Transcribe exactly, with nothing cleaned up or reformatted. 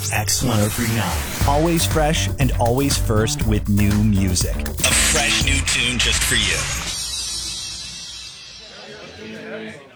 X ten thirty-nine. Always fresh and always first with new music. A fresh new tune just for you.